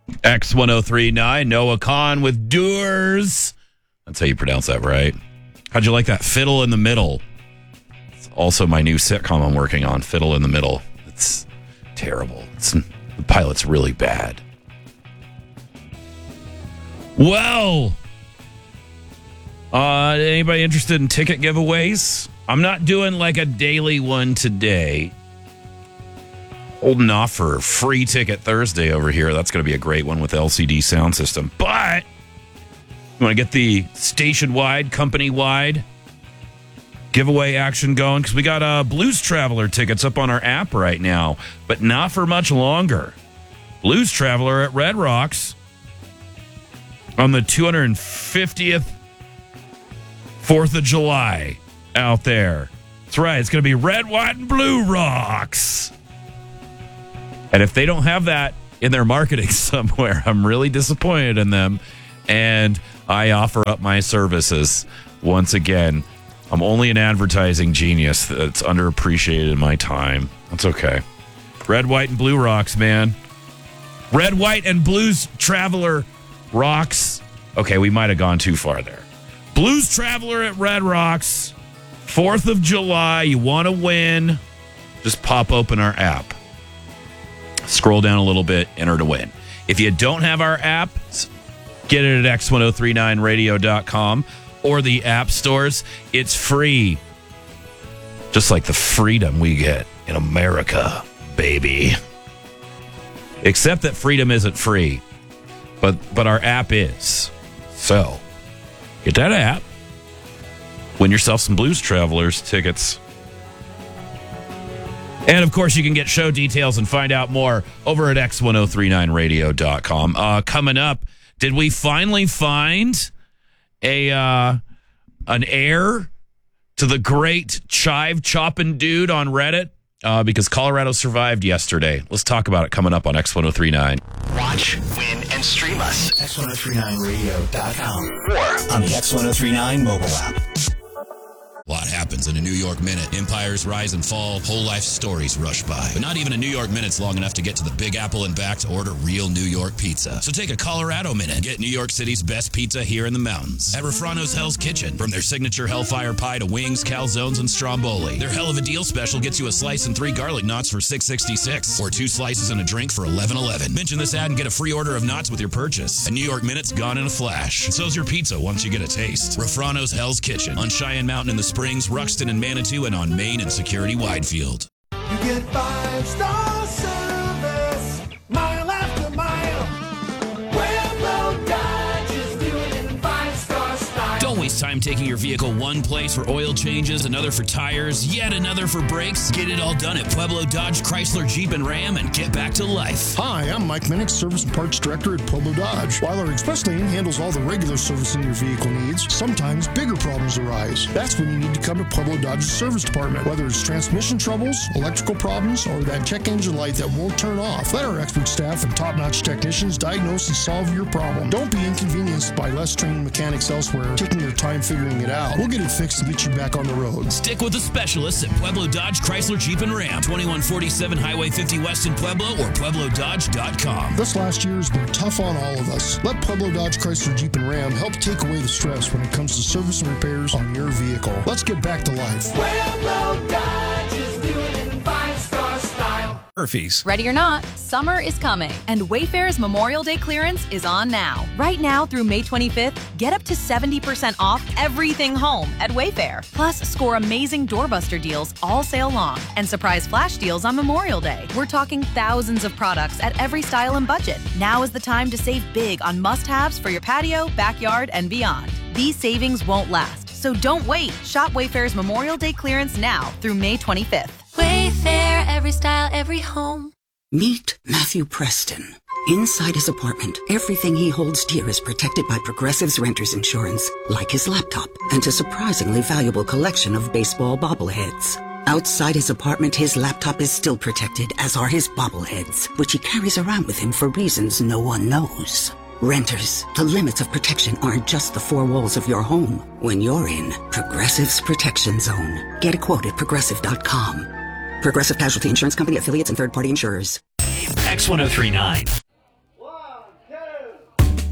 X1039, Noah Khan with Doers. That's how you pronounce that, right? How'd you like that Fiddle in the Middle? It's also my new sitcom I'm working on, Fiddle in the Middle. It's terrible. The pilot's really bad. Well, anybody interested in ticket giveaways? I'm not doing like a daily one today. Holding off for Free Ticket Thursday over here. That's going to be a great one with LCD Sound System. But you want to get the station-wide, company-wide giveaway action going? Because we got Blues Traveler tickets up on our app right now, but not for much longer. Blues Traveler at Red Rocks on the 250th 4th of July out there. That's right. It's going to be Red, White, and Blue Rocks. And if they don't have that in their marketing somewhere, I'm really disappointed in them. And I offer up my services once again. I'm only an advertising genius that's underappreciated in my time. That's okay. Red, White, and Blue Rocks, man. Red, White, and Blues Traveler Rocks. Okay, we might have gone too far there. Blues Traveler at Red Rocks, 4th of July. You want to win? Just pop open our app. Scroll down a little bit, enter to win. If you don't have our app, get it at x1039radio.com or the app stores. It's free. Just like the freedom we get in America, baby. Except that freedom isn't free, but our app is. So, get that app. Win yourself some Blues Travelers tickets. And, of course, you can get show details and find out more over at x1039radio.com. Coming up, did we finally find an heir to the great chive chopping dude on Reddit? Because Colorado survived yesterday. Let's talk about it coming up on X1039. Watch, win, and stream us. X1039radio.com or on the X1039 mobile app. A lot happens in a New York minute. Empires rise and fall. Whole life stories rush by. But not even a New York minute's long enough to get to the Big Apple and back to order real New York pizza. So take a Colorado minute. Get New York City's best pizza here in the mountains. At Refrano's Hell's Kitchen. From their signature Hellfire Pie to wings, calzones, and stromboli. Their Hell of a Deal special gets you a slice and 3 garlic knots for $6.66. Or 2 slices and a drink for $11.11. Mention this ad and get a free order of knots with your purchase. A New York minute's gone in a flash. And so's your pizza once you get a taste. Refrano's Hell's Kitchen. On Cheyenne Mountain in the Springs, Ruxton and Manitou, and on Main and Security Widefield. You get 5-star service, mile after mile. Pueblo Dodge is doing it in 5-star style. Don't waste time taking your vehicle one place for oil changes, another for tires, yet another for brakes. Get it all done at Pueblo Dodge, Chrysler, Jeep, and Ram and get back to life. Hi, I'm Mike Minnick, Service and Parts Director at Pueblo Dodge. While our express lane handles all the regular servicing your vehicle needs, sometimes bigger problems arise. That's when you need to come to Pueblo Dodge's service department. Whether it's transmission troubles, electrical problems, or that check engine light that won't turn off, let our expert staff and top-notch technicians diagnose and solve your problem. Don't be inconvenienced by less trained mechanics elsewhere, taking your time figuring it out. We'll get it fixed to get you back on the road. Stick with the specialists at Pueblo Dodge, Chrysler, Jeep, and Ram. 2147 Highway 50 West in Pueblo or PuebloDodge.com. This last year has been tough on all of us. Let Pueblo Dodge, Chrysler, Jeep, and Ram help take away the stress when it comes to service and repairs on your vehicle. Let's get back to life. Pueblo Dodge is doing it in 5-star style. Murphy's. Ready or not, summer is coming, and Wayfair's Memorial Day clearance is on now. Right now through May 25th, get up to 70% off everything home at Wayfair. Plus, score amazing doorbuster deals all sale long and surprise flash deals on Memorial Day. We're talking thousands of products at every style and budget. Now is the time to save big on must-haves for your patio, backyard, and beyond. These savings won't last, so don't wait. Shop Wayfair's Memorial Day clearance now through May 25th. Wayfair, every style, every home. Meet Matthew Preston. Inside his apartment, everything he holds dear is protected by Progressive's Renter's Insurance, like his laptop and a surprisingly valuable collection of baseball bobbleheads. Outside his apartment, his laptop is still protected, as are his bobbleheads, which he carries around with him for reasons no one knows. Renters, the limits of protection aren't just the 4 walls of your home. When you're in Progressive's Protection Zone, get a quote at Progressive.com. Progressive Casualty Insurance Company, affiliates, and third-party insurers. X1039.